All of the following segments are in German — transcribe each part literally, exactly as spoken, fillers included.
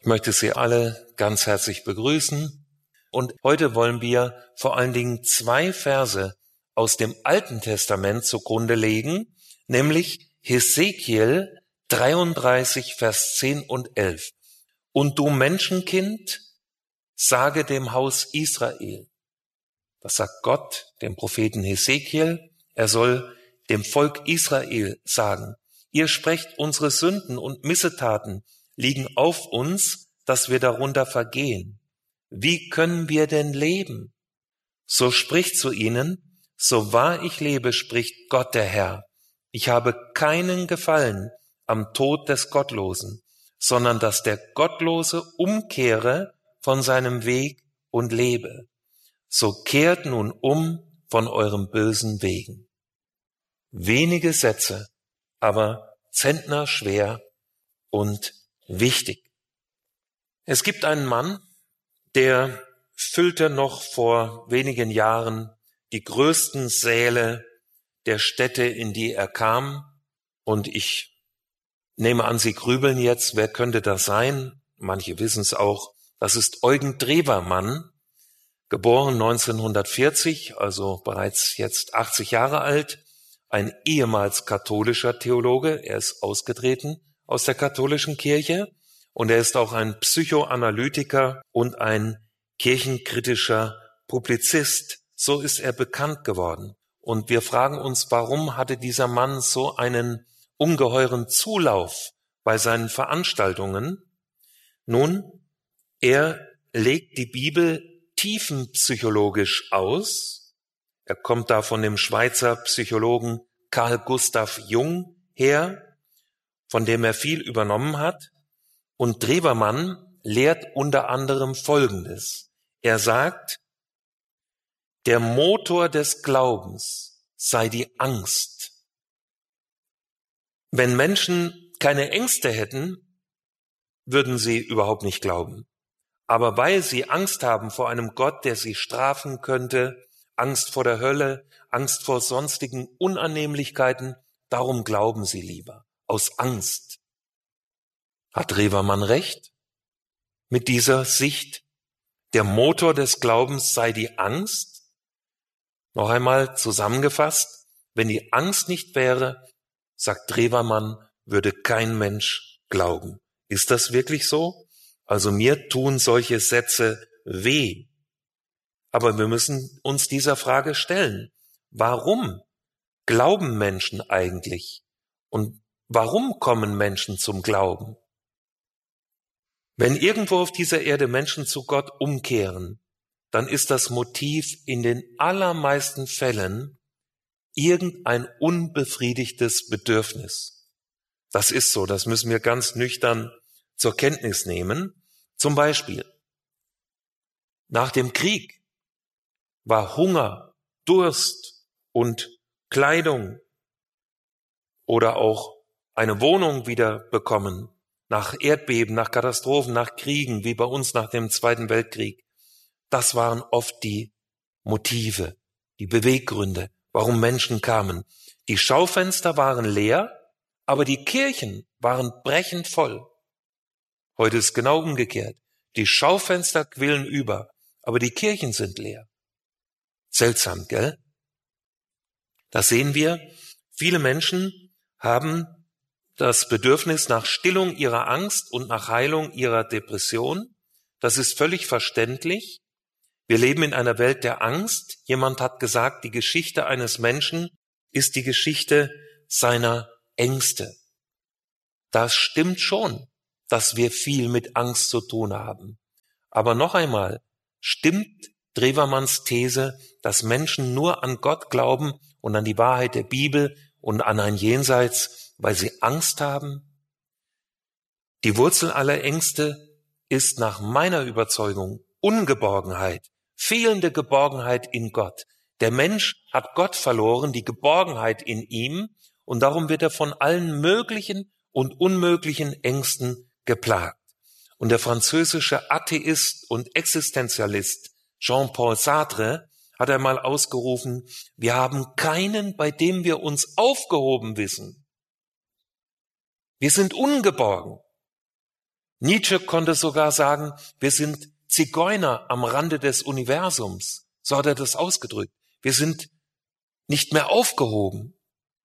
Ich möchte Sie alle ganz herzlich begrüßen und heute wollen wir vor allen Dingen zwei Verse aus dem Alten Testament zugrunde legen, nämlich Hesekiel dreiunddreißig, Vers zehn und elf. Und du Menschenkind, sage dem Haus Israel. Das sagt Gott dem Propheten Hesekiel. Er soll dem Volk Israel sagen, ihr sprecht, unsere Sünden und Missetaten liegen auf uns, dass wir darunter vergehen. Wie können wir denn leben? So spricht zu ihnen, so wahr ich lebe, spricht Gott der Herr. Ich habe keinen Gefallen am Tod des Gottlosen, sondern dass der Gottlose umkehre von seinem Weg und lebe. So kehrt nun um von euren bösen Wegen. Wenige Sätze, aber zentnerschwer und wichtig. Es gibt einen Mann, der füllte noch vor wenigen Jahren die größten Säle der Städte, in die er kam. Und ich nehme an, Sie grübeln jetzt, wer könnte das sein? Manche wissen es auch. Das ist Eugen Drewermann, geboren neunzehnhundertvierzig, also bereits jetzt achtzig Jahre alt, ein ehemals katholischer Theologe. Er ist ausgetreten aus der katholischen Kirche und er ist auch ein Psychoanalytiker und ein kirchenkritischer Publizist. So ist er bekannt geworden. Und wir fragen uns, warum hatte dieser Mann so einen ungeheuren Zulauf bei seinen Veranstaltungen? Nun, er legt die Bibel tiefenpsychologisch aus. Er kommt da von dem Schweizer Psychologen Carl Gustav Jung her, von dem er viel übernommen hat. Und Drewermann lehrt unter anderem Folgendes. Er sagt, der Motor des Glaubens sei die Angst. Wenn Menschen keine Ängste hätten, würden sie überhaupt nicht glauben. Aber weil sie Angst haben vor einem Gott, der sie strafen könnte, Angst vor der Hölle, Angst vor sonstigen Unannehmlichkeiten, darum glauben sie lieber, aus Angst. Hat Drewermann recht mit dieser Sicht? Der Motor des Glaubens sei die Angst? Noch einmal zusammengefasst, wenn die Angst nicht wäre, sagt Drewermann, würde kein Mensch glauben. Ist das wirklich so? Also mir tun solche Sätze weh. Aber wir müssen uns dieser Frage stellen. Warum glauben Menschen eigentlich? Und warum kommen Menschen zum Glauben? Wenn irgendwo auf dieser Erde Menschen zu Gott umkehren, dann ist das Motiv in den allermeisten Fällen irgendein unbefriedigtes Bedürfnis. Das ist so, das müssen wir ganz nüchtern zur Kenntnis nehmen. Zum Beispiel, nach dem Krieg war Hunger, Durst und Kleidung oder auch eine Wohnung wieder bekommen, nach Erdbeben, nach Katastrophen, nach Kriegen, wie bei uns nach dem Zweiten Weltkrieg. Das waren oft die Motive, die Beweggründe, warum Menschen kamen. Die Schaufenster waren leer, aber die Kirchen waren brechend voll. Heute ist genau umgekehrt. Die Schaufenster quillen über, aber die Kirchen sind leer. Seltsam, gell? Das sehen wir. Viele Menschen haben das Bedürfnis nach Stillung ihrer Angst und nach Heilung ihrer Depression. Das ist völlig verständlich. Wir leben in einer Welt der Angst. Jemand hat gesagt, die Geschichte eines Menschen ist die Geschichte seiner Ängste. Das stimmt schon, dass wir viel mit Angst zu tun haben. Aber noch einmal, stimmt Drewermanns These, dass Menschen nur an Gott glauben und an die Wahrheit der Bibel und an ein Jenseits, weil sie Angst haben? Die Wurzel aller Ängste ist nach meiner Überzeugung Ungeborgenheit, fehlende Geborgenheit in Gott. Der Mensch hat Gott verloren, die Geborgenheit in ihm, und darum wird er von allen möglichen und unmöglichen Ängsten geplagt. Und der französische Atheist und Existenzialist Jean-Paul Sartre hat einmal ausgerufen, wir haben keinen, bei dem wir uns aufgehoben wissen. Wir sind ungeborgen. Nietzsche konnte sogar sagen, wir sind Zigeuner am Rande des Universums. So hat er das ausgedrückt. Wir sind nicht mehr aufgehoben.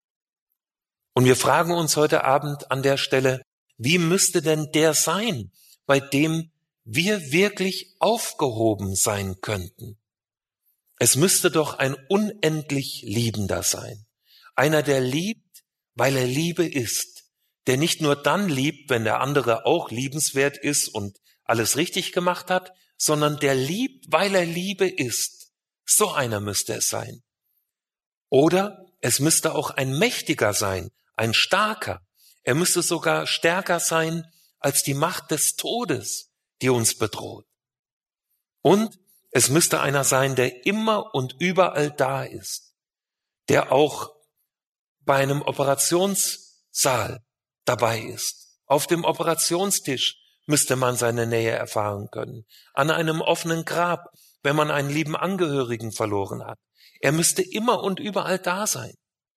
Und wir fragen uns heute Abend an der Stelle, wie müsste denn der sein, bei dem wir wirklich aufgehoben sein könnten? Es müsste doch ein unendlich Liebender sein. Einer, der liebt, weil er Liebe ist. Der nicht nur dann liebt, wenn der andere auch liebenswert ist und alles richtig gemacht hat, sondern der liebt, weil er Liebe ist. So einer müsste es sein. Oder es müsste auch ein Mächtiger sein, ein Starker. Er müsste sogar stärker sein als die Macht des Todes, die uns bedroht. Und es müsste einer sein, der immer und überall da ist, der auch bei einem Operationssaal dabei ist. Auf dem Operationstisch müsste man seine Nähe erfahren können. An einem offenen Grab, wenn man einen lieben Angehörigen verloren hat. Er müsste immer und überall da sein.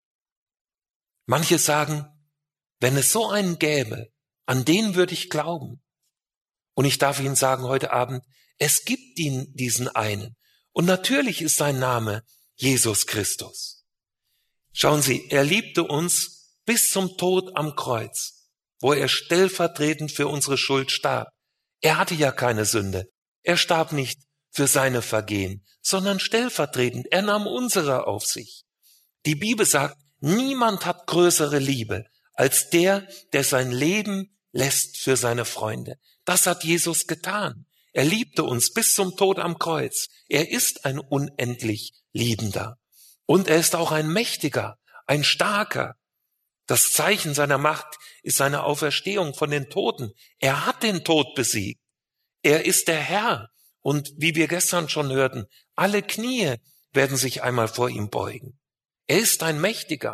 Manche sagen, wenn es so einen gäbe, an den würde ich glauben. Und ich darf Ihnen sagen heute Abend, es gibt ihn, diesen einen. Und natürlich ist sein Name Jesus Christus. Schauen Sie, er liebte uns bis zum Tod am Kreuz, wo er stellvertretend für unsere Schuld starb. Er hatte ja keine Sünde. Er starb nicht für seine Vergehen, sondern stellvertretend. Er nahm unsere auf sich. Die Bibel sagt, niemand hat größere Liebe als der, der sein Leben lässt für seine Freunde. Das hat Jesus getan. Er liebte uns bis zum Tod am Kreuz. Er ist ein unendlich Liebender. Und er ist auch ein Mächtiger, ein Starker. Das Zeichen seiner Macht ist seine Auferstehung von den Toten. Er hat den Tod besiegt. Er ist der Herr. Und wie wir gestern schon hörten, alle Knie werden sich einmal vor ihm beugen. Er ist ein Mächtiger.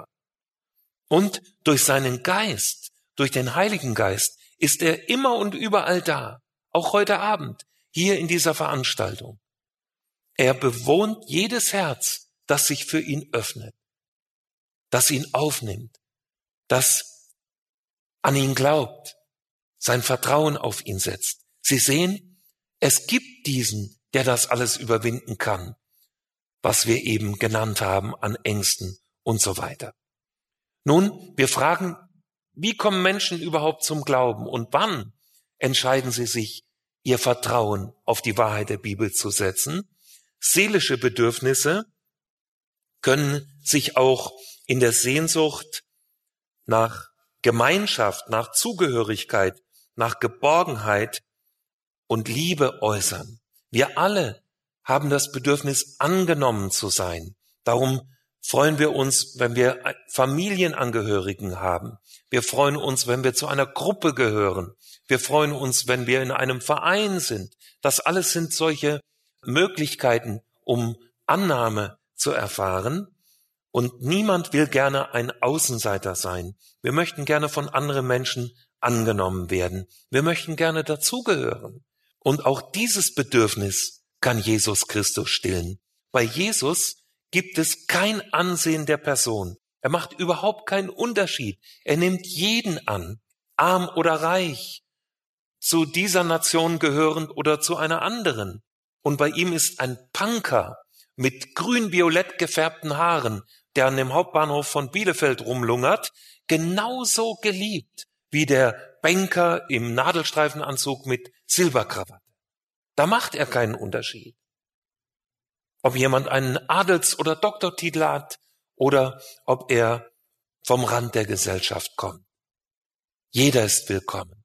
Und durch seinen Geist, durch den Heiligen Geist, ist er immer und überall da. Auch heute Abend, hier in dieser Veranstaltung. Er bewohnt jedes Herz, das sich für ihn öffnet, das ihn aufnimmt, das an ihn glaubt, sein Vertrauen auf ihn setzt. Sie sehen, es gibt diesen, der das alles überwinden kann, was wir eben genannt haben an Ängsten und so weiter. Nun, wir fragen, wie kommen Menschen überhaupt zum Glauben und wann entscheiden sie sich, ihr Vertrauen auf die Wahrheit der Bibel zu setzen? Seelische Bedürfnisse können sich auch in der Sehnsucht nach Gemeinschaft, nach Zugehörigkeit, nach Geborgenheit und Liebe äußern. Wir alle haben das Bedürfnis, angenommen zu sein. Darum freuen wir uns, wenn wir Familienangehörigen haben. Wir freuen uns, wenn wir zu einer Gruppe gehören. Wir freuen uns, wenn wir in einem Verein sind. Das alles sind solche Möglichkeiten, um Annahme zu erfahren. Und niemand will gerne ein Außenseiter sein. Wir möchten gerne von anderen Menschen angenommen werden. Wir möchten gerne dazugehören. Und auch dieses Bedürfnis kann Jesus Christus stillen. Bei Jesus gibt es kein Ansehen der Person. Er macht überhaupt keinen Unterschied. Er nimmt jeden an, arm oder reich, zu dieser Nation gehörend oder zu einer anderen. Und bei ihm ist ein Punker mit grün-violett gefärbten Haaren, der an dem Hauptbahnhof von Bielefeld rumlungert, genauso geliebt wie der Banker im Nadelstreifenanzug mit Silberkrawatte. Da macht er keinen Unterschied. Ob jemand einen Adels- oder Doktortitel hat oder ob er vom Rand der Gesellschaft kommt. Jeder ist willkommen.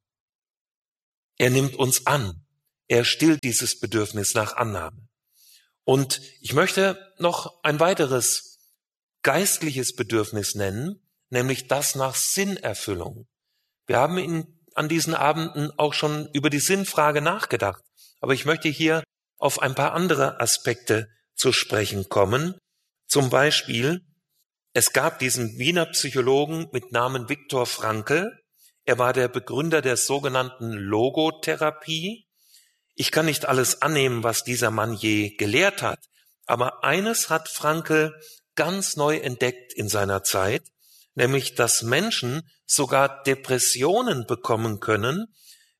Er nimmt uns an. Er stillt dieses Bedürfnis nach Annahme. Und ich möchte noch ein weiteres geistliches Bedürfnis nennen, nämlich das nach Sinnerfüllung. Wir haben in, an diesen Abenden auch schon über die Sinnfrage nachgedacht, aber ich möchte hier auf ein paar andere Aspekte zu sprechen kommen. Zum Beispiel, es gab diesen Wiener Psychologen mit Namen Viktor Frankl. Er war der Begründer der sogenannten Logotherapie. Ich kann nicht alles annehmen, was dieser Mann je gelehrt hat, aber eines hat Frankl ganz neu entdeckt in seiner Zeit, nämlich dass Menschen sogar Depressionen bekommen können,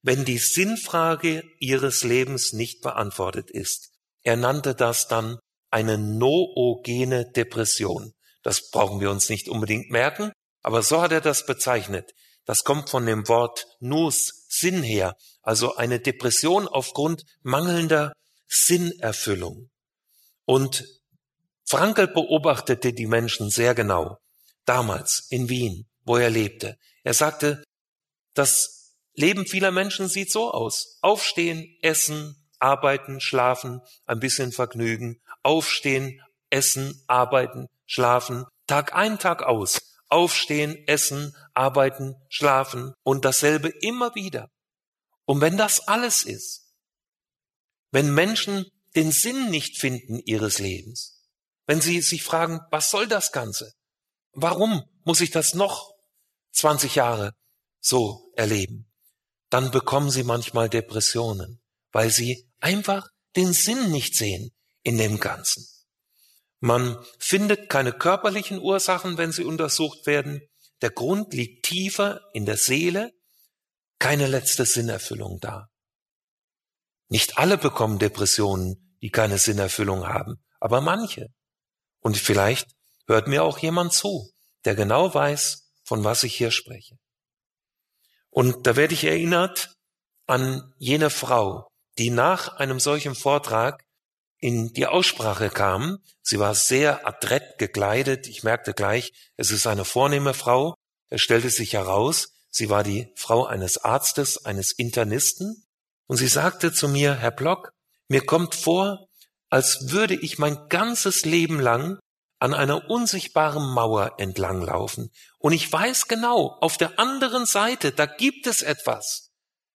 wenn die Sinnfrage ihres Lebens nicht beantwortet ist. Er nannte das dann eine noogene Depression. Das brauchen wir uns nicht unbedingt merken, aber so hat er das bezeichnet. Das kommt von dem Wort nous, Sinn her, also eine Depression aufgrund mangelnder Sinnerfüllung. Und Frankl beobachtete die Menschen sehr genau, damals in Wien, wo er lebte. Er sagte, das Leben vieler Menschen sieht so aus. Aufstehen, essen, arbeiten, schlafen, ein bisschen Vergnügen. Aufstehen, essen, arbeiten, schlafen. Tag ein, Tag aus. Aufstehen, essen, arbeiten, schlafen und dasselbe immer wieder. Und wenn das alles ist, wenn Menschen den Sinn nicht finden ihres Lebens, wenn sie sich fragen, was soll das Ganze? Warum muss ich das noch zwanzig Jahre so erleben? Dann bekommen sie manchmal Depressionen, weil sie einfach den Sinn nicht sehen in dem Ganzen. Man findet keine körperlichen Ursachen, wenn sie untersucht werden. Der Grund liegt tiefer in der Seele, keine letzte Sinnerfüllung da. Nicht alle bekommen Depressionen, die keine Sinnerfüllung haben, aber manche. Und vielleicht hört mir auch jemand zu, der genau weiß, von was ich hier spreche. Und da werde ich erinnert an jene Frau, die nach einem solchen Vortrag in die Aussprache kam. Sie war sehr adrett gekleidet. Ich merkte gleich, es ist eine vornehme Frau. Es stellte sich heraus, sie war die Frau eines Arztes, eines Internisten. Und sie sagte zu mir, Herr Block, mir kommt vor, als würde ich mein ganzes Leben lang an einer unsichtbaren Mauer entlanglaufen. Und ich weiß genau, auf der anderen Seite, da gibt es etwas,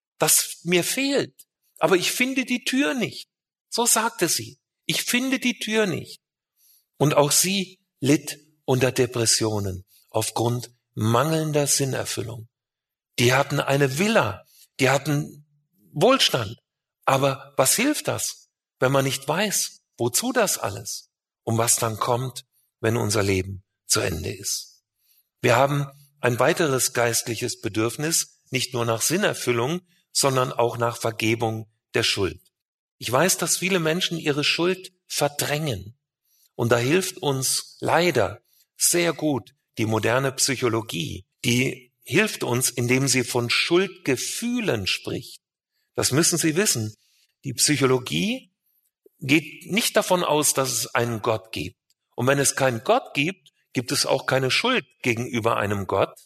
das mir fehlt. Aber ich finde die Tür nicht. So sagte sie. Ich finde die Tür nicht. Und auch sie litt unter Depressionen aufgrund mangelnder Sinnerfüllung. Die hatten eine Villa, die hatten Wohlstand. Aber was hilft das, wenn man nicht weiß, wozu das alles und was dann kommt, wenn unser Leben zu Ende ist? Wir haben ein weiteres geistliches Bedürfnis, nicht nur nach Sinnerfüllung, sondern auch nach Vergebung der Schuld. Ich weiß, dass viele Menschen ihre Schuld verdrängen. Und da hilft uns leider sehr gut die moderne Psychologie. Die hilft uns, indem sie von Schuldgefühlen spricht. Das müssen Sie wissen. Die Psychologie geht nicht davon aus, dass es einen Gott gibt. Und wenn es keinen Gott gibt, gibt es auch keine Schuld gegenüber einem Gott.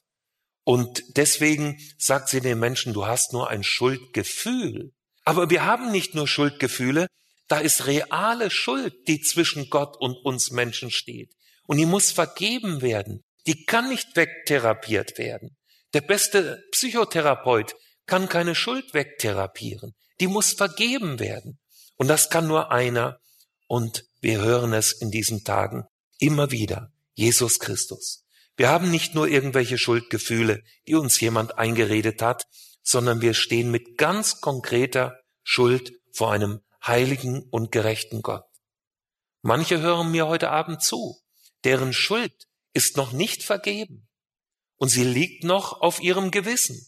Und deswegen sagt sie den Menschen, du hast nur ein Schuldgefühl. Aber wir haben nicht nur Schuldgefühle, da ist reale Schuld, die zwischen Gott und uns Menschen steht. Und die muss vergeben werden. Die kann nicht wegtherapiert werden. Der beste Psychotherapeut kann keine Schuld wegtherapieren. Die muss vergeben werden. Und das kann nur einer. Und wir hören es in diesen Tagen immer wieder. Jesus Christus. Wir haben nicht nur irgendwelche Schuldgefühle, die uns jemand eingeredet hat, sondern wir stehen mit ganz konkreter Schuld vor einem heiligen und gerechten Gott. Manche hören mir heute Abend zu, deren Schuld ist noch nicht vergeben und sie liegt noch auf ihrem Gewissen.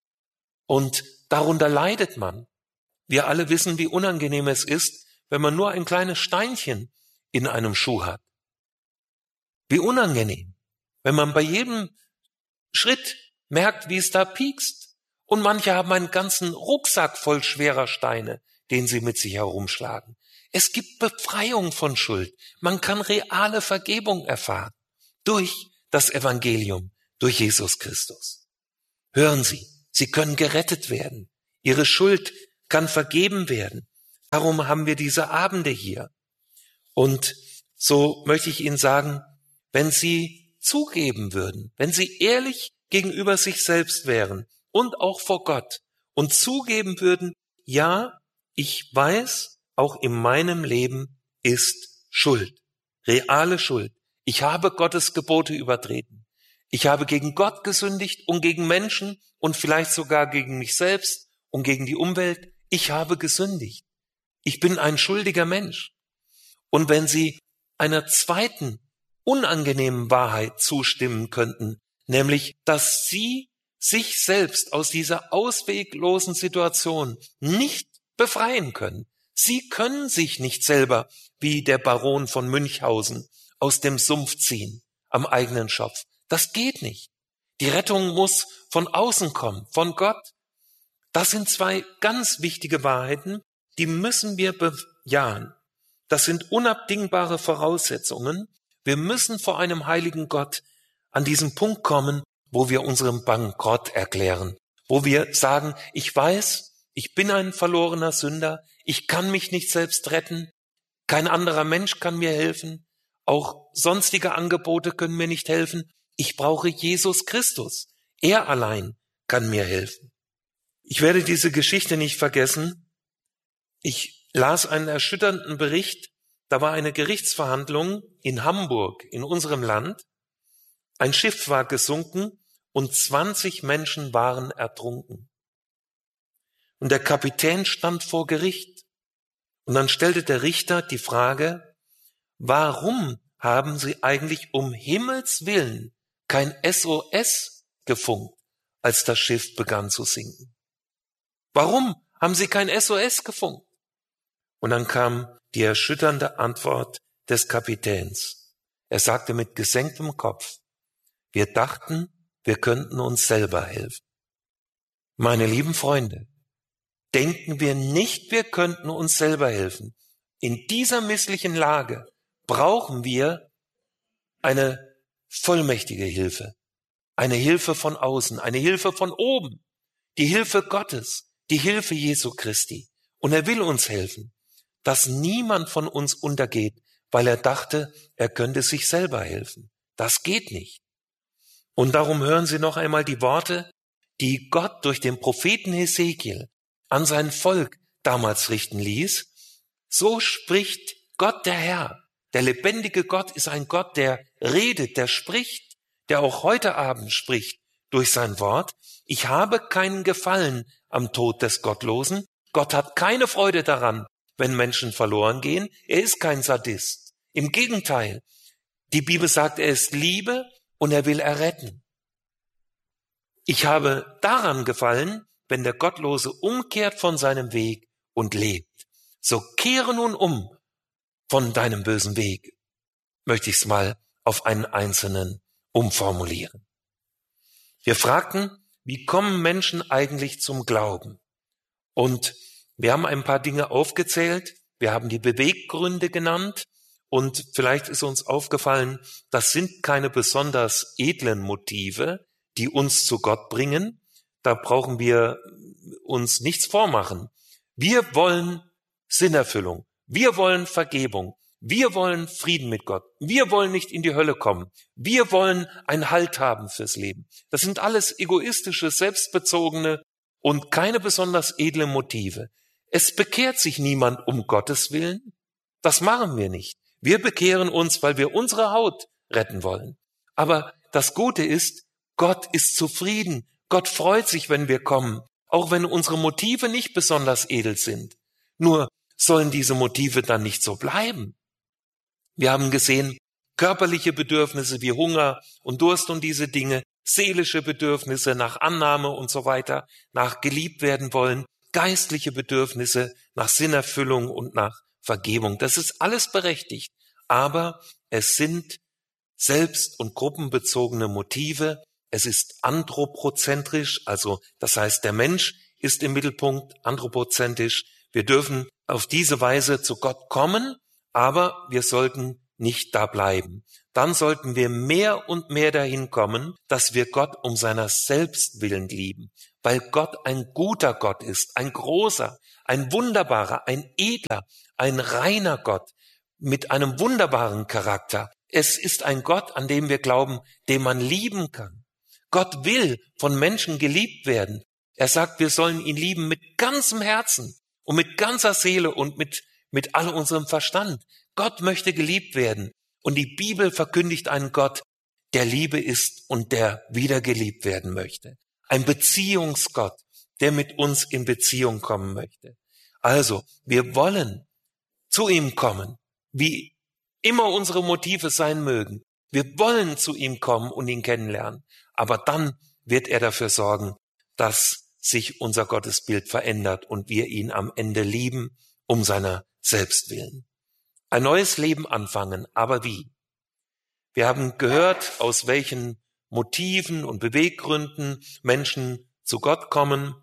Und darunter leidet man. Wir alle wissen, wie unangenehm es ist, wenn man nur ein kleines Steinchen in einem Schuh hat. Wie unangenehm, wenn man bei jedem Schritt merkt, wie es da piekst. Und manche haben einen ganzen Rucksack voll schwerer Steine, den sie mit sich herumschlagen. Es gibt Befreiung von Schuld. Man kann reale Vergebung erfahren durch das Evangelium, durch Jesus Christus. Hören Sie, Sie können gerettet werden. Ihre Schuld kann vergeben werden. Darum haben wir diese Abende hier. Und so möchte ich Ihnen sagen, wenn Sie zugeben würden, wenn Sie ehrlich gegenüber sich selbst wären und auch vor Gott und zugeben würden, ja, ich weiß, auch in meinem Leben ist Schuld, reale Schuld. Ich habe Gottes Gebote übertreten. Ich habe gegen Gott gesündigt und gegen Menschen und vielleicht sogar gegen mich selbst und gegen die Umwelt. Ich habe gesündigt. Ich bin ein schuldiger Mensch. Und wenn Sie einer zweiten unangenehmen Wahrheit zustimmen könnten, nämlich, dass Sie sich selbst aus dieser ausweglosen Situation nicht befreien können. Sie können sich nicht selber, wie der Baron von Münchhausen, aus dem Sumpf ziehen, am eigenen Schopf. Das geht nicht. Die Rettung muss von außen kommen, von Gott. Das sind zwei ganz wichtige Wahrheiten, die müssen wir bejahen. Das sind unabdingbare Voraussetzungen. Wir müssen vor einem heiligen Gott an diesen Punkt kommen, wo wir unseren Bankrott erklären, wo wir sagen, ich weiß, ich bin ein verlorener Sünder, ich kann mich nicht selbst retten, kein anderer Mensch kann mir helfen, auch sonstige Angebote können mir nicht helfen, ich brauche Jesus Christus, er allein kann mir helfen. Ich werde diese Geschichte nicht vergessen. Ich las einen erschütternden Bericht, da war eine Gerichtsverhandlung in Hamburg, in unserem Land. Ein Schiff war gesunken und zwanzig Menschen waren ertrunken. Und der Kapitän stand vor Gericht. Und dann stellte der Richter die Frage, warum haben Sie eigentlich um Himmels Willen kein S O S gefunkt, als das Schiff begann zu sinken? Warum haben Sie kein S O S gefunkt? Und dann kam die erschütternde Antwort des Kapitäns. Er sagte mit gesenktem Kopf, wir dachten, wir könnten uns selber helfen. Meine lieben Freunde, denken wir nicht, wir könnten uns selber helfen. In dieser misslichen Lage brauchen wir eine vollmächtige Hilfe, eine Hilfe von außen, eine Hilfe von oben, die Hilfe Gottes, die Hilfe Jesu Christi. Und er will uns helfen, dass niemand von uns untergeht, weil er dachte, er könnte sich selber helfen. Das geht nicht. Und darum hören Sie noch einmal die Worte, die Gott durch den Propheten Hesekiel an sein Volk damals richten ließ. So spricht Gott der Herr. Der lebendige Gott ist ein Gott, der redet, der spricht, der auch heute Abend spricht durch sein Wort. Ich habe keinen Gefallen am Tod des Gottlosen. Gott hat keine Freude daran, wenn Menschen verloren gehen. Er ist kein Sadist. Im Gegenteil, die Bibel sagt, er ist Liebe und er will erretten. Ich habe daran gefallen, wenn der Gottlose umkehrt von seinem Weg und lebt. So kehre nun um von deinem bösen Weg, möchte ich es mal auf einen Einzelnen umformulieren. Wir fragten, wie kommen Menschen eigentlich zum Glauben? Und wir haben ein paar Dinge aufgezählt, wir haben die Beweggründe genannt und vielleicht ist uns aufgefallen, das sind keine besonders edlen Motive, die uns zu Gott bringen. Da brauchen wir uns nichts vormachen. Wir wollen Sinnerfüllung, wir wollen Vergebung, wir wollen Frieden mit Gott, wir wollen nicht in die Hölle kommen, wir wollen einen Halt haben fürs Leben. Das sind alles egoistische, selbstbezogene und keine besonders edle Motive. Es bekehrt sich niemand um Gottes Willen. Das machen wir nicht. Wir bekehren uns, weil wir unsere Haut retten wollen. Aber das Gute ist, Gott ist zufrieden. Gott freut sich, wenn wir kommen, auch wenn unsere Motive nicht besonders edel sind. Nur sollen diese Motive dann nicht so bleiben. Wir haben gesehen, körperliche Bedürfnisse wie Hunger und Durst und diese Dinge, seelische Bedürfnisse nach Annahme und so weiter, nach geliebt werden wollen, geistliche Bedürfnisse nach Sinnerfüllung und nach Vergebung. Das ist alles berechtigt, aber es sind selbst- und gruppenbezogene Motive. Es ist anthropozentrisch, also das heißt, der Mensch ist im Mittelpunkt, anthropozentrisch. Wir dürfen auf diese Weise zu Gott kommen, aber wir sollten nicht da bleiben. Dann sollten wir mehr und mehr dahin kommen, dass wir Gott um seiner selbst willen lieben, weil Gott ein guter Gott ist, ein großer, ein wunderbarer, ein edler, ein reiner Gott mit einem wunderbaren Charakter. Es ist ein Gott, an dem wir glauben, den man lieben kann. Gott will von Menschen geliebt werden. Er sagt, wir sollen ihn lieben mit ganzem Herzen und mit ganzer Seele und mit, mit all unserem Verstand. Gott möchte geliebt werden. Und die Bibel verkündigt einen Gott, der Liebe ist und der wieder geliebt werden möchte. Ein Beziehungsgott, der mit uns in Beziehung kommen möchte. Also, wir wollen zu ihm kommen, wie immer unsere Motive sein mögen. Wir wollen zu ihm kommen und ihn kennenlernen. Aber dann wird er dafür sorgen, dass sich unser Gottesbild verändert und wir ihn am Ende lieben, um seiner selbst willen. Ein neues Leben anfangen, aber wie? Wir haben gehört, aus welchen Motiven und Beweggründen Menschen zu Gott kommen.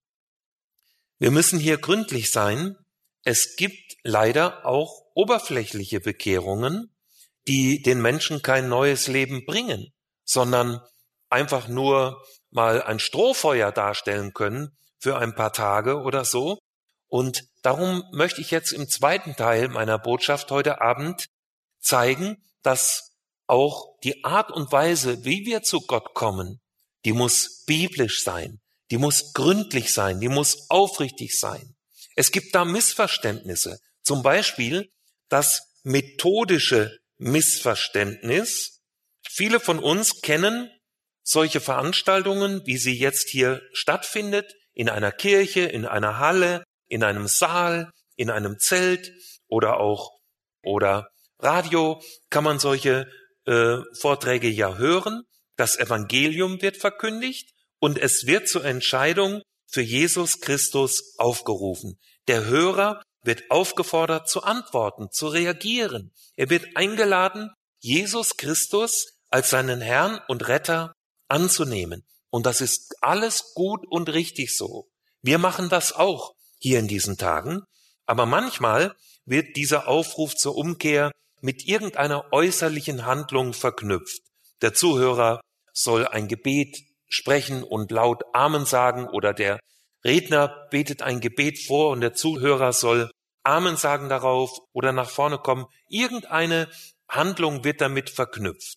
Wir müssen hier gründlich sein. Es gibt leider auch oberflächliche Bekehrungen, die den Menschen kein neues Leben bringen, sondern einfach nur mal ein Strohfeuer darstellen können für ein paar Tage oder so. Und darum möchte ich jetzt im zweiten Teil meiner Botschaft heute Abend zeigen, dass auch die Art und Weise, wie wir zu Gott kommen, die muss biblisch sein, die muss gründlich sein, die muss aufrichtig sein. Es gibt da Missverständnisse, zum Beispiel das methodische Missverständnis. Viele von uns kennen solche Veranstaltungen, wie sie jetzt hier stattfindet, in einer Kirche, in einer Halle, in einem Saal, in einem Zelt oder auch oder Radio kann man solche äh, Vorträge ja hören. Das Evangelium wird verkündigt und es wird zur Entscheidung für Jesus Christus aufgerufen. Der Hörer wird aufgefordert zu antworten, zu reagieren. Er wird eingeladen, Jesus Christus als seinen Herrn und Retter anzunehmen. Und das ist alles gut und richtig so. Wir machen das auch hier in diesen Tagen. Aber manchmal wird dieser Aufruf zur Umkehr mit irgendeiner äußerlichen Handlung verknüpft. Der Zuhörer soll ein Gebet sprechen und laut Amen sagen oder der Redner betet ein Gebet vor und der Zuhörer soll Amen sagen darauf oder nach vorne kommen. Irgendeine Handlung wird damit verknüpft.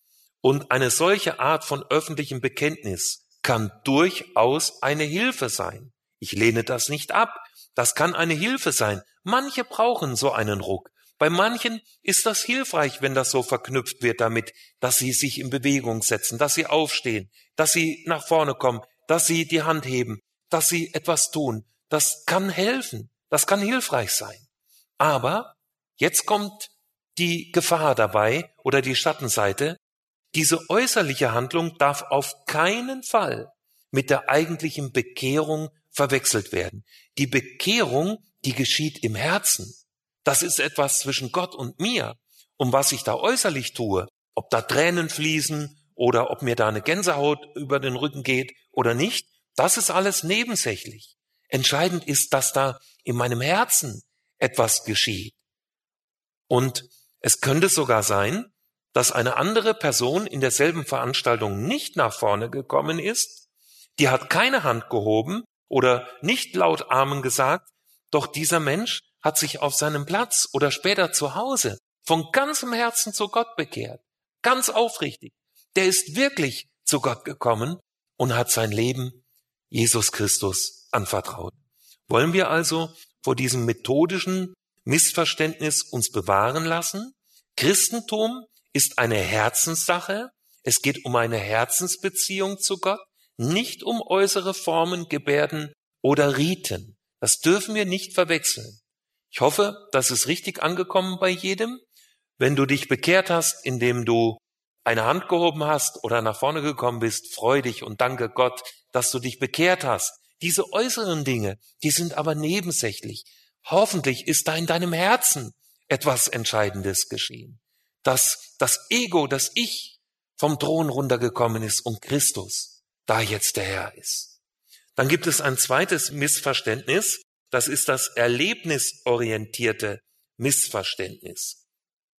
Und eine solche Art von öffentlichem Bekenntnis kann durchaus eine Hilfe sein. Ich lehne das nicht ab. Das kann eine Hilfe sein. Manche brauchen so einen Ruck. Bei manchen ist das hilfreich, wenn das so verknüpft wird damit, dass sie sich in Bewegung setzen, dass sie aufstehen, dass sie nach vorne kommen, dass sie die Hand heben, dass sie etwas tun. Das kann helfen, das kann hilfreich sein. Aber jetzt kommt die Gefahr dabei oder die Schattenseite. Diese äußerliche Handlung darf auf keinen Fall mit der eigentlichen Bekehrung verwechselt werden. Die Bekehrung, die geschieht im Herzen. Das ist etwas zwischen Gott und mir. Und was ich da äußerlich tue, ob da Tränen fließen oder ob mir da eine Gänsehaut über den Rücken geht oder nicht, das ist alles nebensächlich. Entscheidend ist, dass da in meinem Herzen etwas geschieht. Und es könnte sogar sein, dass eine andere Person in derselben Veranstaltung nicht nach vorne gekommen ist, die hat keine Hand gehoben oder nicht laut Amen gesagt, doch dieser Mensch hat sich auf seinem Platz oder später zu Hause von ganzem Herzen zu Gott bekehrt, ganz aufrichtig. Der ist wirklich zu Gott gekommen und hat sein Leben Jesus Christus anvertraut. Wollen wir also vor diesem methodischen Missverständnis uns bewahren lassen? Christentum ist eine Herzenssache. Es geht um eine Herzensbeziehung zu Gott, nicht um äußere Formen, Gebärden oder Riten. Das dürfen wir nicht verwechseln. Ich hoffe, das ist richtig angekommen bei jedem. Wenn du dich bekehrt hast, indem du eine Hand gehoben hast oder nach vorne gekommen bist, freu dich und danke Gott, dass du dich bekehrt hast. Diese äußeren Dinge, die sind aber nebensächlich. Hoffentlich ist da in deinem Herzen etwas Entscheidendes geschehen. Dass das Ego, das Ich vom Thron runtergekommen ist und Christus da jetzt der Herr ist. Dann gibt es ein zweites Missverständnis. Das ist das erlebnisorientierte Missverständnis.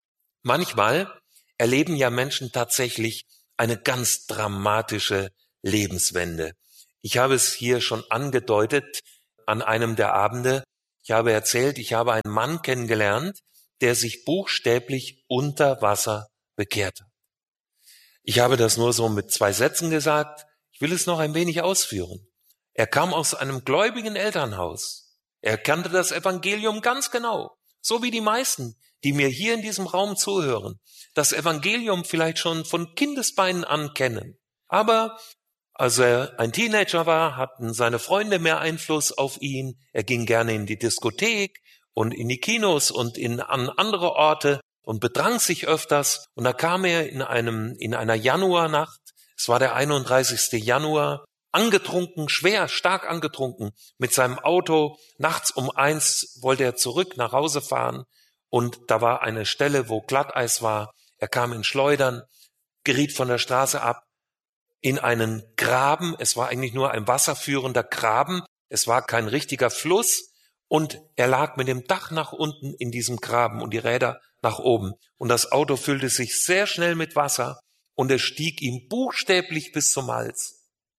Manchmal erleben ja Menschen tatsächlich eine ganz dramatische Lebenswende. Ich habe es hier schon angedeutet an einem der Abende. Ich habe erzählt, ich habe einen Mann kennengelernt, der sich buchstäblich unter Wasser bekehrt hat. Ich habe das nur so mit zwei Sätzen gesagt. Ich will es noch ein wenig ausführen. Er kam aus einem gläubigen Elternhaus. Er kannte das Evangelium ganz genau, so wie die meisten, die mir hier in diesem Raum zuhören, das Evangelium vielleicht schon von Kindesbeinen an kennen. Aber als er ein Teenager war, hatten seine Freunde mehr Einfluss auf ihn. Er ging gerne in die Diskothek und in die Kinos und in an andere Orte und betrank sich öfters. Und da kam er in einem in einer Januarnacht Es war der einunddreißigste Januar, angetrunken, schwer, stark angetrunken, mit seinem Auto. Nachts um eins wollte er zurück nach Hause fahren und da war eine Stelle, wo Glatteis war. Er kam in Schleudern, geriet von der Straße ab in einen Graben. Es war eigentlich nur ein wasserführender Graben. Es war kein richtiger Fluss und er lag mit dem Dach nach unten in diesem Graben und die Räder nach oben. Und das Auto füllte sich sehr schnell mit Wasser und es stieg ihm buchstäblich bis zum Hals.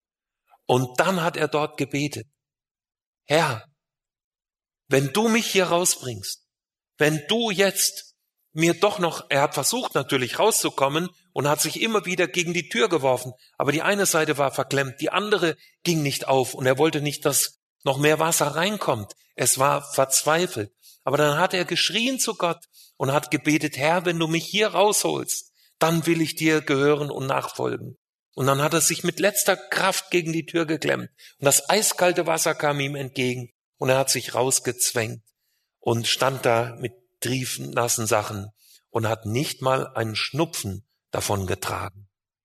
Und dann hat er dort gebetet: Herr, wenn du mich hier rausbringst, wenn du jetzt mir doch noch, er hat versucht natürlich rauszukommen und hat sich immer wieder gegen die Tür geworfen, aber die eine Seite war verklemmt, die andere ging nicht auf und er wollte nicht, dass noch mehr Wasser reinkommt. Es war verzweifelt. Aber dann hat er geschrien zu Gott und hat gebetet: Herr, wenn du mich hier rausholst, dann will ich dir gehören und nachfolgen. Und dann hat er sich mit letzter Kraft gegen die Tür geklemmt und das eiskalte Wasser kam ihm entgegen und er hat sich rausgezwängt und stand da mit triefnassen Sachen und hat nicht mal einen Schnupfen davon getragen.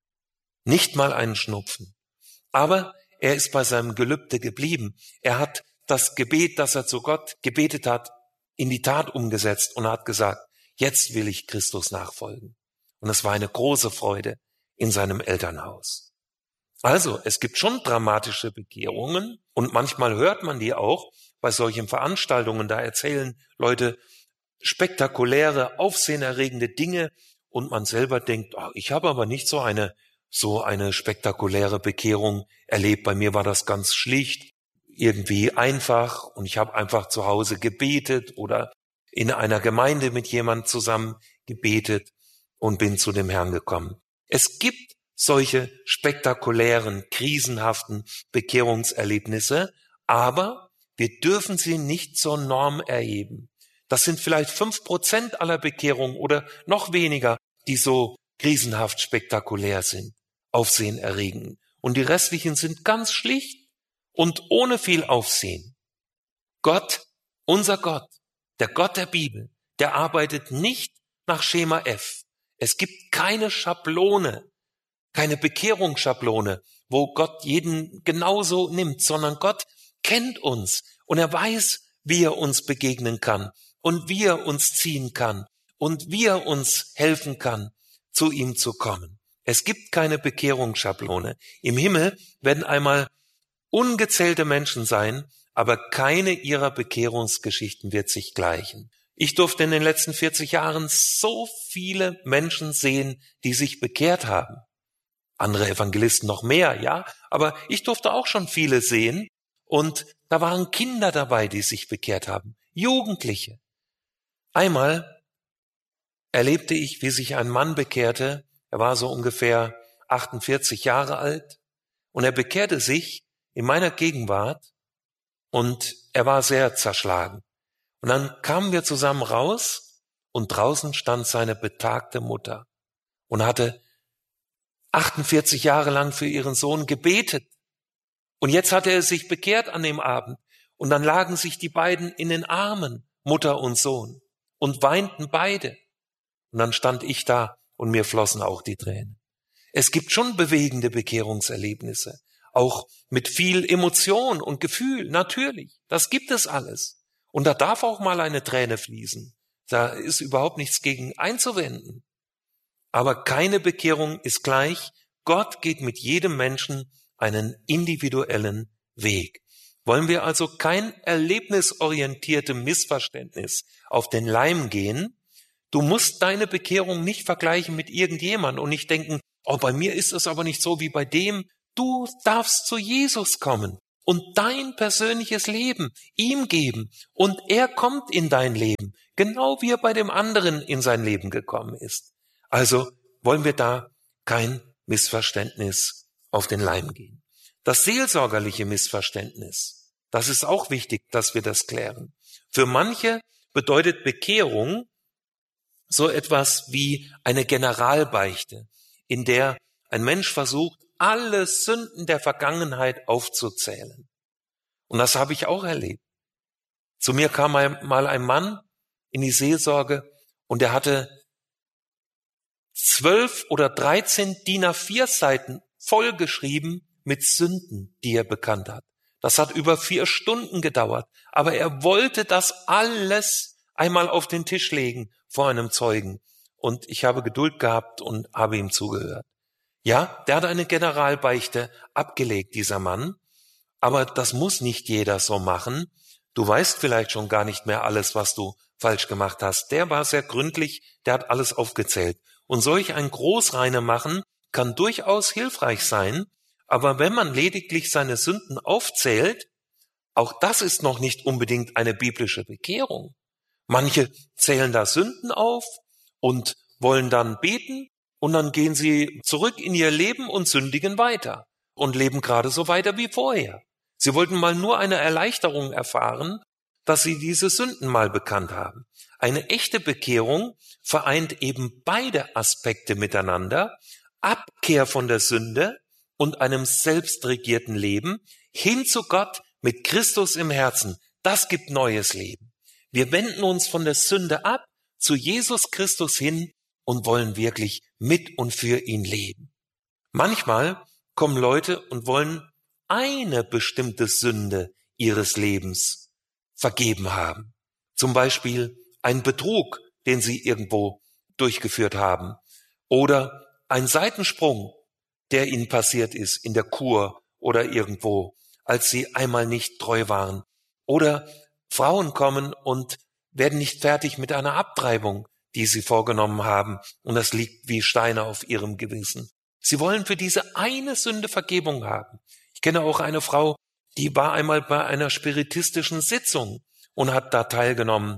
Nicht mal einen Schnupfen. Aber er ist bei seinem Gelübde geblieben. Er hat das Gebet, das er zu Gott gebetet hat, in die Tat umgesetzt und hat gesagt: Jetzt will ich Christus nachfolgen. Und es war eine große Freude in seinem Elternhaus. Also, es gibt schon dramatische Bekehrungen und manchmal hört man die auch bei solchen Veranstaltungen. Da erzählen Leute spektakuläre, aufsehenerregende Dinge und man selber denkt: oh, ich habe aber nicht so eine so eine spektakuläre Bekehrung erlebt. Bei mir war das ganz schlicht, irgendwie einfach und ich habe einfach zu Hause gebetet oder in einer Gemeinde mit jemand zusammen gebetet und bin zu dem Herrn gekommen. Es gibt solche spektakulären, krisenhaften Bekehrungserlebnisse, aber wir dürfen sie nicht zur Norm erheben. Das sind vielleicht fünf Prozent aller Bekehrungen oder noch weniger, die so krisenhaft spektakulär sind, aufsehenerregend. Und die restlichen sind ganz schlicht und ohne viel Aufsehen. Gott, unser Gott, der Gott der Bibel, der arbeitet nicht nach Schema F. Es gibt keine Schablone, keine Bekehrungsschablone, wo Gott jeden genauso nimmt, sondern Gott kennt uns und er weiß, wie er uns begegnen kann und wie er uns ziehen kann und wie er uns helfen kann, zu ihm zu kommen. Es gibt keine Bekehrungsschablone. Im Himmel werden einmal ungezählte Menschen sein, aber keine ihrer Bekehrungsgeschichten wird sich gleichen. Ich durfte in den letzten vierzig Jahren so viele Menschen sehen, die sich bekehrt haben. Andere Evangelisten noch mehr, ja, aber ich durfte auch schon viele sehen und da waren Kinder dabei, die sich bekehrt haben, Jugendliche. Einmal erlebte ich, wie sich ein Mann bekehrte, er war so ungefähr achtundvierzig Jahre alt und er bekehrte sich in meiner Gegenwart und er war sehr zerschlagen. Und dann kamen wir zusammen raus und draußen stand seine betagte Mutter und hatte achtundvierzig Jahre lang für ihren Sohn gebetet. Und jetzt hatte er sich bekehrt an dem Abend und dann lagen sich die beiden in den Armen, Mutter und Sohn, und weinten beide. Und dann stand ich da und mir flossen auch die Tränen. Es gibt schon bewegende Bekehrungserlebnisse, auch mit viel Emotion und Gefühl, natürlich, das gibt es alles. Und da darf auch mal eine Träne fließen. Da ist überhaupt nichts gegen einzuwenden. Aber keine Bekehrung ist gleich. Gott geht mit jedem Menschen einen individuellen Weg. Wollen wir also kein erlebnisorientiertes Missverständnis auf den Leim gehen? Du musst deine Bekehrung nicht vergleichen mit irgendjemandem und nicht denken: oh, bei mir ist es aber nicht so wie bei dem. Du darfst zu Jesus kommen und dein persönliches Leben ihm geben und er kommt in dein Leben, genau wie er bei dem anderen in sein Leben gekommen ist. Also wollen wir da kein Missverständnis auf den Leim gehen. Das seelsorgerliche Missverständnis, das ist auch wichtig, dass wir das klären. Für manche bedeutet Bekehrung so etwas wie eine Generalbeichte, in der ein Mensch versucht, alle Sünden der Vergangenheit aufzuzählen. Und das habe ich auch erlebt. Zu mir kam mal ein Mann in die Seelsorge und er hatte zwölf oder dreizehn D I N A vier Seiten vollgeschrieben mit Sünden, die er bekannt hat. Das hat über vier Stunden gedauert, aber er wollte das alles einmal auf den Tisch legen vor einem Zeugen. Und ich habe Geduld gehabt und habe ihm zugehört. Ja, der hat eine Generalbeichte abgelegt, dieser Mann, aber das muss nicht jeder so machen. Du weißt vielleicht schon gar nicht mehr alles, was du falsch gemacht hast. Der war sehr gründlich, der hat alles aufgezählt. Und solch ein Großreine machen kann durchaus hilfreich sein, aber wenn man lediglich seine Sünden aufzählt, auch das ist noch nicht unbedingt eine biblische Bekehrung. Manche zählen da Sünden auf und wollen dann beten und dann gehen sie zurück in ihr Leben und sündigen weiter und leben gerade so weiter wie vorher. Sie wollten mal nur eine Erleichterung erfahren, dass sie diese Sünden mal bekannt haben. Eine echte Bekehrung vereint eben beide Aspekte miteinander, Abkehr von der Sünde und einem selbstregierten Leben hin zu Gott mit Christus im Herzen. Das gibt neues Leben. Wir wenden uns von der Sünde ab zu Jesus Christus hin und wollen wirklich mit und für ihn leben. Manchmal kommen Leute und wollen eine bestimmte Sünde ihres Lebens vergeben haben. Zum Beispiel ein Betrug, den sie irgendwo durchgeführt haben. Oder ein Seitensprung, der ihnen passiert ist in der Kur oder irgendwo, als sie einmal nicht treu waren. Oder Frauen kommen und werden nicht fertig mit einer Abtreibung, die sie vorgenommen haben, und das liegt wie Steine auf ihrem Gewissen. Sie wollen für diese eine Sünde Vergebung haben. Ich kenne auch eine Frau, die war einmal bei einer spiritistischen Sitzung und hat da teilgenommen,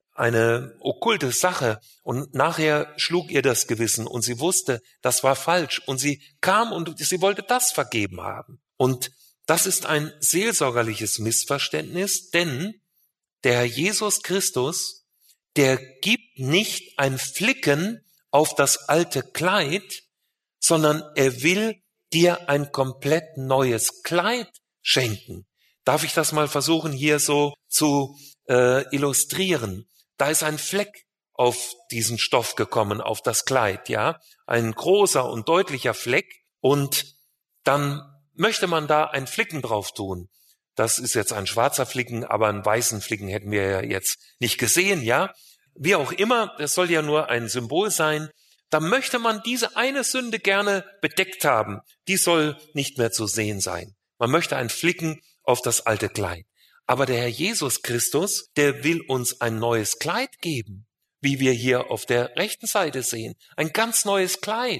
eine okkulte Sache, und nachher schlug ihr das Gewissen und sie wusste, das war falsch, und sie kam und sie wollte das vergeben haben. Und das ist ein seelsorgerliches Missverständnis, denn der Herr Jesus Christus, der gibt nicht ein Flicken auf das alte Kleid, sondern er will dir ein komplett neues Kleid schenken. Darf ich das mal versuchen, hier so zu äh, illustrieren? Da ist ein Fleck auf diesen Stoff gekommen, auf das Kleid, ja, ein großer und deutlicher Fleck, und dann möchte man da einen Flicken drauf tun. Das ist jetzt ein schwarzer Flicken, aber einen weißen Flicken hätten wir ja jetzt nicht gesehen, ja. Wie auch immer, das soll ja nur ein Symbol sein. Da möchte man diese eine Sünde gerne bedeckt haben. Die soll nicht mehr zu sehen sein. Man möchte einen Flicken auf das alte Kleid. Aber der Herr Jesus Christus, der will uns ein neues Kleid geben, wie wir hier auf der rechten Seite sehen. Ein ganz neues Kleid.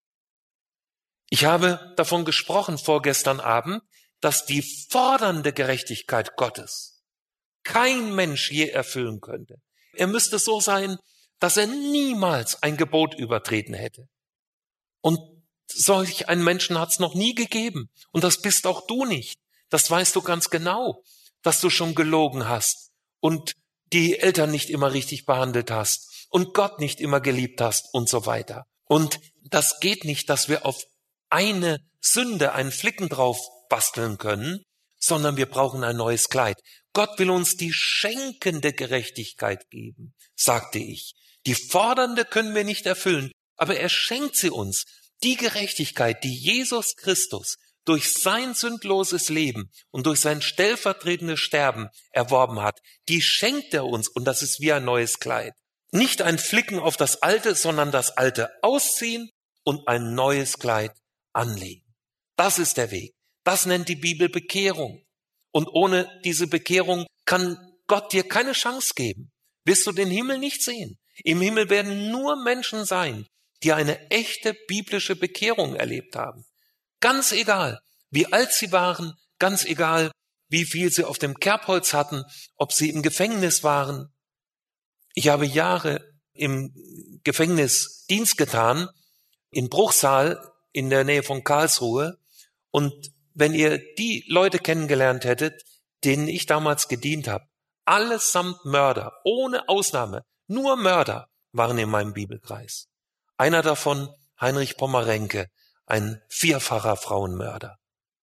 Ich habe davon gesprochen vorgestern Abend, dass die fordernde Gerechtigkeit Gottes kein Mensch je erfüllen könnte. Er müsste so sein, dass er niemals ein Gebot übertreten hätte. Und solch einen Menschen hat es noch nie gegeben. Und das bist auch du nicht. Das weißt du ganz genau, dass du schon gelogen hast und die Eltern nicht immer richtig behandelt hast und Gott nicht immer geliebt hast und so weiter. Und das geht nicht, dass wir auf eine Sünde einen Flicken drauf basteln können, sondern wir brauchen ein neues Kleid. Gott will uns die schenkende Gerechtigkeit geben, sagte ich. Die fordernde können wir nicht erfüllen, aber er schenkt sie uns. Die Gerechtigkeit, die Jesus Christus durch sein sündloses Leben und durch sein stellvertretendes Sterben erworben hat, die schenkt er uns, und das ist wie ein neues Kleid. Nicht ein Flicken auf das Alte, sondern das Alte ausziehen und ein neues Kleid anlegen. Das ist der Weg. Das nennt die Bibel Bekehrung. Und ohne diese Bekehrung kann Gott dir keine Chance geben. Wirst du den Himmel nicht sehen. Im Himmel werden nur Menschen sein, die eine echte biblische Bekehrung erlebt haben. Ganz egal, wie alt sie waren, ganz egal, wie viel sie auf dem Kerbholz hatten, ob sie im Gefängnis waren. Ich habe Jahre im Gefängnis Dienst getan, in Bruchsal in der Nähe von Karlsruhe. Und wenn ihr die Leute kennengelernt hättet, denen ich damals gedient habe, allesamt Mörder, ohne Ausnahme, nur Mörder waren in meinem Bibelkreis. Einer davon, Heinrich Pommerenke, ein vierfacher Frauenmörder.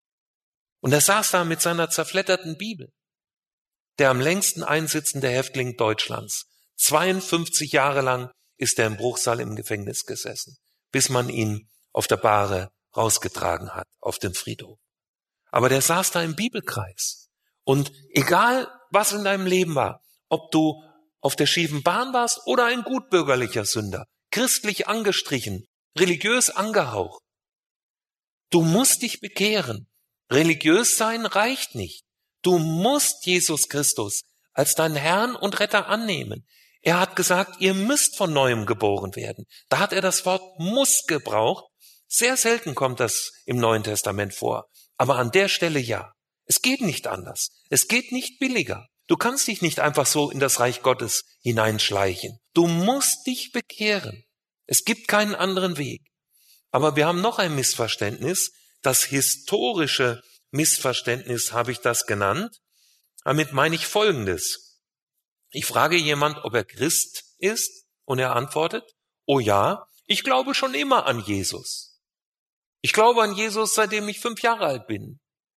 Und er saß da mit seiner zerfledderten Bibel. Der am längsten einsitzende Häftling Deutschlands. zweiundfünfzig Jahre lang ist er im Bruchsal im Gefängnis gesessen, bis man ihn auf der Bahre rausgetragen hat auf dem Friedhof. Aber der saß da im Bibelkreis. Und egal, was in deinem Leben war, ob du auf der schiefen Bahn warst oder ein gutbürgerlicher Sünder, christlich angestrichen, religiös angehaucht, du musst dich bekehren. Religiös sein reicht nicht. Du musst Jesus Christus als deinen Herrn und Retter annehmen. Er hat gesagt, ihr müsst von Neuem geboren werden. Da hat er das Wort muss gebraucht. Sehr selten kommt das im Neuen Testament vor. Aber an der Stelle ja. Es geht nicht anders. Es geht nicht billiger. Du kannst dich nicht einfach so in das Reich Gottes hineinschleichen. Du musst dich bekehren. Es gibt keinen anderen Weg. Aber wir haben noch ein Missverständnis. Das historische Missverständnis habe ich das genannt. Damit meine ich Folgendes. Ich frage jemand, ob er Christ ist, und er antwortet, oh ja, ich glaube schon immer an Jesus. Ich glaube an Jesus, seitdem ich fünf Jahre alt bin.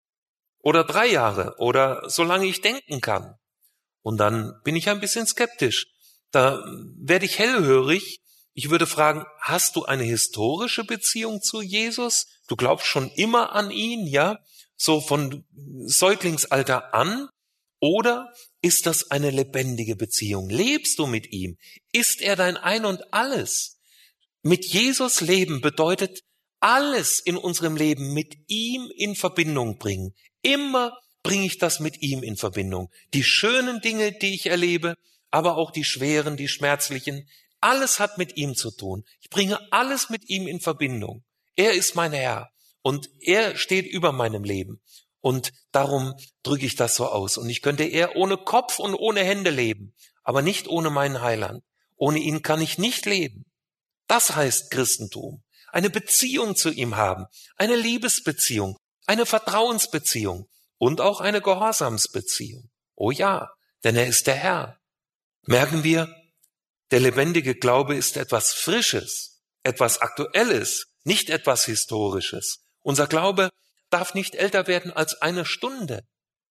Oder drei Jahre, oder solange ich denken kann. Und dann bin ich ein bisschen skeptisch. Da werde ich hellhörig. Ich würde fragen, hast du eine historische Beziehung zu Jesus? Du glaubst schon immer an ihn, ja? So von Säuglingsalter an? Oder ist das eine lebendige Beziehung? Lebst du mit ihm? Ist er dein Ein und Alles? Mit Jesus leben bedeutet alles in unserem Leben mit ihm in Verbindung bringen. Immer bringe ich das mit ihm in Verbindung. Die schönen Dinge, die ich erlebe, aber auch die schweren, die schmerzlichen, alles hat mit ihm zu tun. Ich bringe alles mit ihm in Verbindung. Er ist mein Herr und er steht über meinem Leben. Und darum drücke ich das so aus. Und ich könnte eher ohne Kopf und ohne Hände leben, aber nicht ohne meinen Heiland. Ohne ihn kann ich nicht leben. Das heißt Christentum. Eine Beziehung zu ihm haben, eine Liebesbeziehung, eine Vertrauensbeziehung und auch eine Gehorsamsbeziehung. Oh ja, denn er ist der Herr. Merken wir, der lebendige Glaube ist etwas Frisches, etwas Aktuelles, nicht etwas Historisches. Unser Glaube darf nicht älter werden als eine Stunde.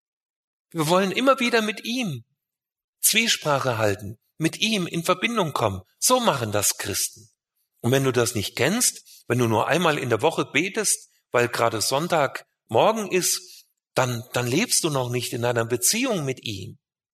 Wir wollen immer wieder mit ihm Zwiesprache halten, mit ihm in Verbindung kommen. So machen das Christen. Und wenn du das nicht kennst, wenn du nur einmal in der Woche betest, weil gerade Sonntag morgen ist, dann, dann lebst du noch nicht in einer Beziehung mit ihm.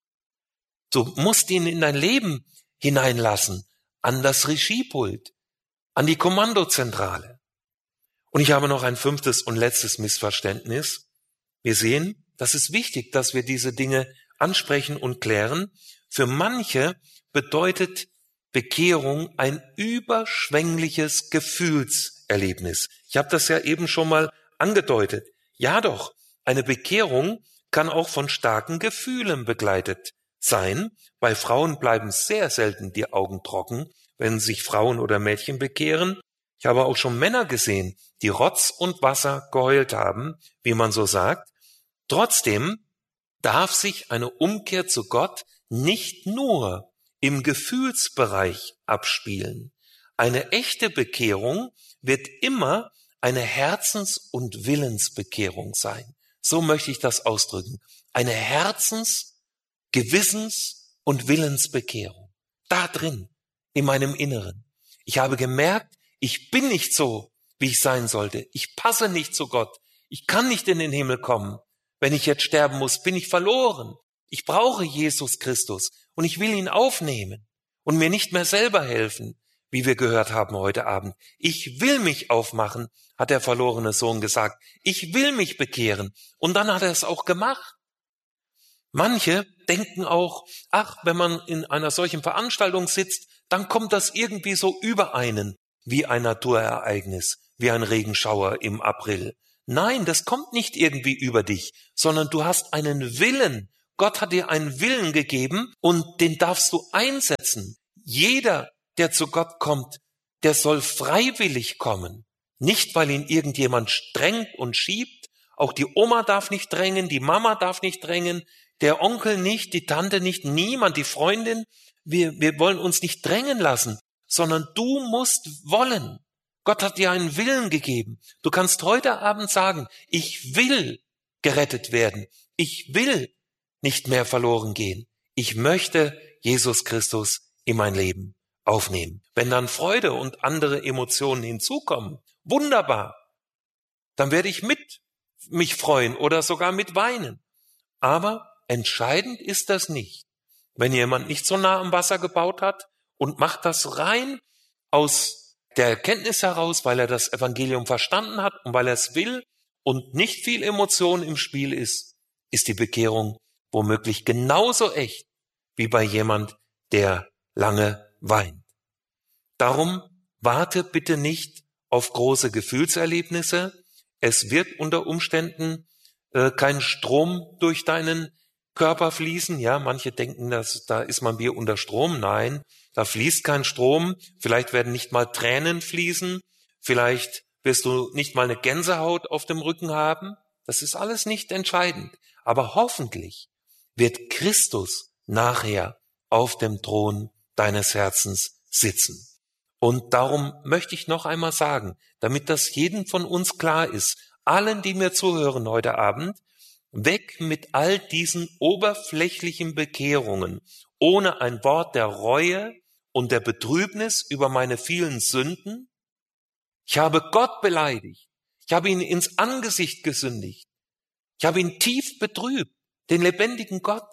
Du musst ihn in dein Leben hineinlassen, an das Regiepult, an die Kommandozentrale. Und ich habe noch ein fünftes und letztes Missverständnis. Wir sehen, das ist wichtig, dass wir diese Dinge ansprechen und klären. Für manche bedeutet Bekehrung ein überschwängliches Gefühlserlebnis. Ich habe das ja eben schon mal angedeutet. Ja doch, eine Bekehrung kann auch von starken Gefühlen begleitet sein. Bei Frauen bleiben sehr selten die Augen trocken, wenn sich Frauen oder Mädchen bekehren. Ich habe auch schon Männer gesehen, die Rotz und Wasser geheult haben, wie man so sagt. Trotzdem darf sich eine Umkehr zu Gott nicht nur im Gefühlsbereich abspielen. Eine echte Bekehrung wird immer eine Herzens- und Willensbekehrung sein. So möchte ich das ausdrücken. Eine Herzens-, Gewissens- und Willensbekehrung. Da drin, in meinem Inneren. Ich habe gemerkt, ich bin nicht so, wie ich sein sollte. Ich passe nicht zu Gott. Ich kann nicht in den Himmel kommen. Wenn ich jetzt sterben muss, bin ich verloren. Ich brauche Jesus Christus und ich will ihn aufnehmen und mir nicht mehr selber helfen, wie wir gehört haben heute Abend. Ich will mich aufmachen, hat der verlorene Sohn gesagt. Ich will mich bekehren. Und dann hat er es auch gemacht. Manche denken auch, ach, wenn man in einer solchen Veranstaltung sitzt, dann kommt das irgendwie so über einen, wie ein Naturereignis, wie ein Regenschauer im April. Nein, das kommt nicht irgendwie über dich, sondern du hast einen Willen. Gott hat dir einen Willen gegeben und den darfst du einsetzen. Jeder, der zu Gott kommt, der soll freiwillig kommen. Nicht, weil ihn irgendjemand strengt und schiebt. Auch die Oma darf nicht drängen, die Mama darf nicht drängen, der Onkel nicht, die Tante nicht, niemand, die Freundin. Wir, wir wollen uns nicht drängen lassen, sondern du musst wollen. Gott hat dir einen Willen gegeben. Du kannst heute Abend sagen, ich will gerettet werden. Ich will nicht mehr verloren gehen. Ich möchte Jesus Christus in mein Leben aufnehmen. Wenn dann Freude und andere Emotionen hinzukommen, wunderbar. dann werde ich mit mich freuen oder sogar mit weinen. Aber entscheidend ist das nicht. Wenn jemand nicht so nah am Wasser gebaut hat und macht das rein aus der Erkenntnis heraus, weil er das Evangelium verstanden hat und weil er es will und nicht viel Emotion im Spiel ist, ist die Bekehrung womöglich genauso echt wie bei jemand, der lange weint. Darum warte bitte nicht auf große Gefühlserlebnisse. Es wird unter Umständen äh, kein Strom durch deinen Körper fließen. Ja, manche denken, dass da ist man wie unter Strom. Nein, da fließt kein Strom. Vielleicht werden nicht mal Tränen fließen. Vielleicht wirst du nicht mal eine Gänsehaut auf dem Rücken haben. Das ist alles nicht entscheidend. Aber hoffentlich wird Christus nachher auf dem Thron deines Herzens sitzen. Und darum möchte ich noch einmal sagen, damit das jedem von uns klar ist, allen, die mir zuhören heute Abend, weg mit all diesen oberflächlichen Bekehrungen, ohne ein Wort der Reue und der Betrübnis über meine vielen Sünden. Ich habe Gott beleidigt. Ich habe ihn ins Angesicht gesündigt. Ich habe ihn tief betrübt, den lebendigen Gott.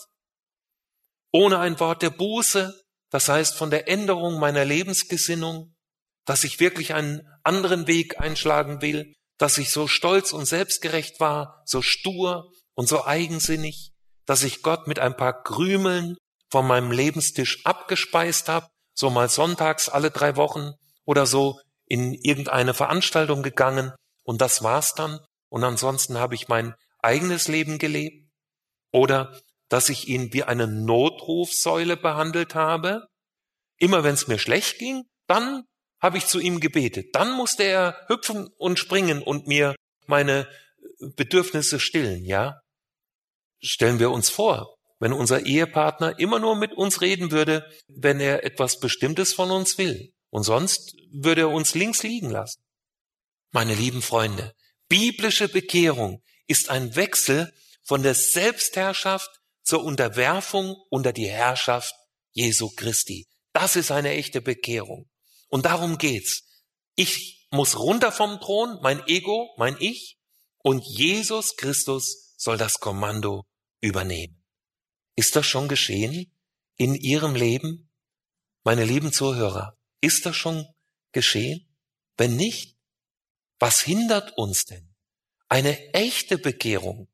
Ohne ein Wort der Buße, das heißt von der Änderung meiner Lebensgesinnung, dass ich wirklich einen anderen Weg einschlagen will, dass ich so stolz und selbstgerecht war, so stur und so eigensinnig, dass ich Gott mit ein paar Krümeln von meinem Lebenstisch abgespeist habe, so mal sonntags alle drei Wochen oder so in irgendeine Veranstaltung gegangen und das war's dann und ansonsten habe ich mein eigenes Leben gelebt. Oder dass ich ihn wie eine Notrufsäule behandelt habe. Immer wenn es mir schlecht ging, dann habe ich zu ihm gebetet. Dann musste er hüpfen und springen und mir meine Bedürfnisse stillen, ja? Stellen wir uns vor, wenn unser Ehepartner immer nur mit uns reden würde, wenn er etwas Bestimmtes von uns will. Und sonst würde er uns links liegen lassen. Meine lieben Freunde, biblische Bekehrung ist ein Wechsel von der Selbstherrschaft zur Unterwerfung unter die Herrschaft Jesu Christi. Das ist eine echte Bekehrung. Und darum geht's. Ich muss runter vom Thron, mein Ego, mein Ich, und Jesus Christus soll das Kommando übernehmen. Ist das schon geschehen in Ihrem Leben? Meine lieben Zuhörer, ist das schon geschehen? Wenn nicht, was hindert uns denn, eine echte Bekehrung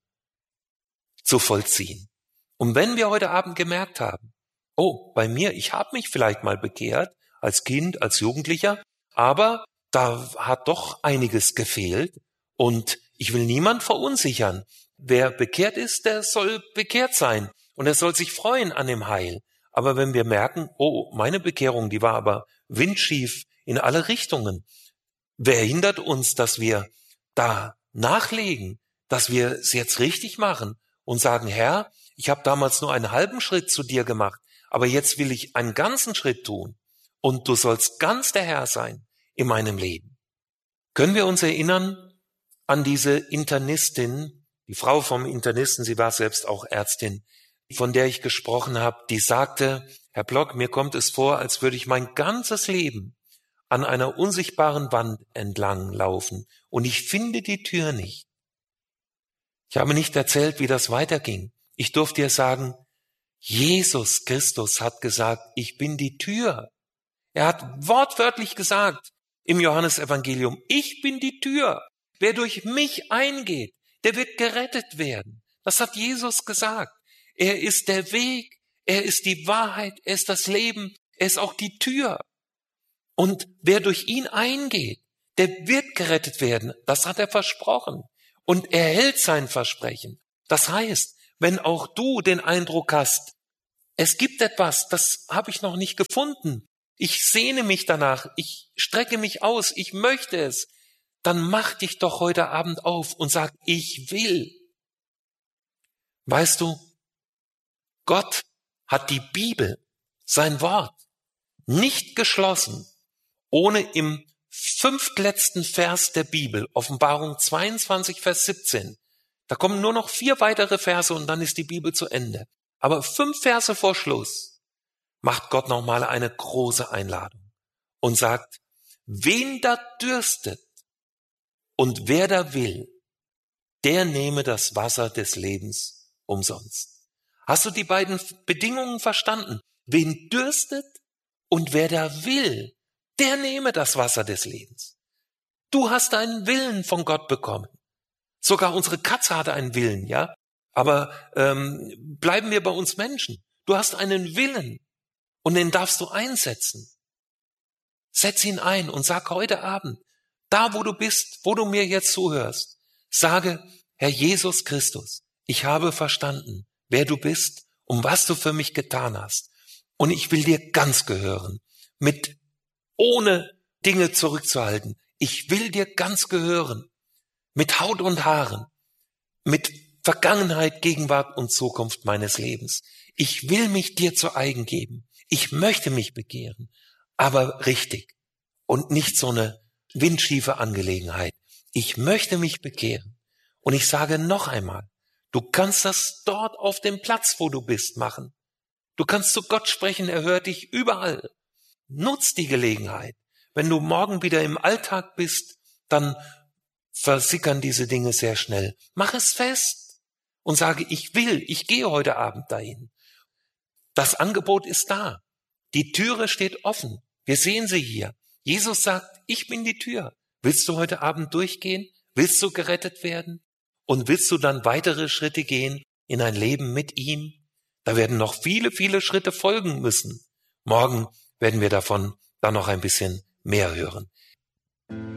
zu vollziehen? Und wenn wir heute Abend gemerkt haben, oh, bei mir, ich habe mich vielleicht mal bekehrt, als Kind, als Jugendlicher, aber da hat doch einiges gefehlt und ich will niemand verunsichern. Wer bekehrt ist, der soll bekehrt sein und er soll sich freuen an dem Heil. Aber wenn wir merken, oh, meine Bekehrung, die war aber windschief in alle Richtungen, wer hindert uns, dass wir da nachlegen, dass wir es jetzt richtig machen und sagen, Herr, ich habe damals nur einen halben Schritt zu dir gemacht, aber jetzt will ich einen ganzen Schritt tun und du sollst ganz der Herr sein in meinem Leben. Können wir uns erinnern an diese Internistin, die Frau vom Internisten, sie war selbst auch Ärztin, von der ich gesprochen habe, die sagte, Herr Block, mir kommt es vor, als würde ich mein ganzes Leben an einer unsichtbaren Wand entlang laufen und ich finde die Tür nicht. Ich habe nicht erzählt, wie das weiterging. Ich durfte ihr sagen, Jesus Christus hat gesagt, ich bin die Tür. Er hat wortwörtlich gesagt im Johannesevangelium, ich bin die Tür. Wer durch mich eingeht, der wird gerettet werden. Das hat Jesus gesagt. Er ist der Weg, er ist die Wahrheit, er ist das Leben, er ist auch die Tür. Und wer durch ihn eingeht, der wird gerettet werden. Das hat er versprochen. Und er hält sein Versprechen. Das heißt, wenn auch du den Eindruck hast, es gibt etwas, das habe ich noch nicht gefunden, ich sehne mich danach, ich strecke mich aus, ich möchte es, dann mach dich doch heute Abend auf und sag, ich will. Weißt du, Gott hat die Bibel, sein Wort, nicht geschlossen, ohne im fünftletzten Vers der Bibel, Offenbarung zweiundzwanzig, Vers siebzehn, da kommen nur noch vier weitere Verse und dann ist die Bibel zu Ende. Aber fünf Verse vor Schluss macht Gott nochmal eine große Einladung und sagt, wen da dürstet Und wer da will, der nehme das Wasser des Lebens umsonst. Hast du die beiden Bedingungen verstanden? Wen dürstet und wer da will, der nehme das Wasser des Lebens. Du hast einen Willen von Gott bekommen. Sogar unsere Katze hatte einen Willen, ja? Aber ähm, bleiben wir bei uns Menschen. Du hast einen Willen und den darfst du einsetzen. Setz ihn ein und sag heute Abend, da wo du bist, wo du mir jetzt zuhörst, sage, Herr Jesus Christus, ich habe verstanden, wer du bist und was du für mich getan hast. Und ich will dir ganz gehören, mit ohne Dinge zurückzuhalten. Ich will dir ganz gehören, mit Haut und Haaren, mit Vergangenheit, Gegenwart und Zukunft meines Lebens. Ich will mich dir zu eigen geben. Ich möchte mich bekehren, aber richtig und nicht so eine windschiefe Angelegenheit. Ich möchte mich bekehren. Und ich sage noch einmal, du kannst das dort auf dem Platz, wo du bist, machen. Du kannst zu Gott sprechen, er hört dich überall. Nutz die Gelegenheit. Wenn du morgen wieder im Alltag bist, dann versickern diese Dinge sehr schnell. Mach es fest und sage, ich will, ich gehe heute Abend dahin. Das Angebot ist da. Die Türe steht offen. Wir sehen sie hier. Jesus sagt, ich bin die Tür. Willst du heute Abend durchgehen? Willst du gerettet werden? Und willst du dann weitere Schritte gehen in ein Leben mit ihm? Da werden noch viele, viele Schritte folgen müssen. Morgen werden wir davon dann noch ein bisschen mehr hören.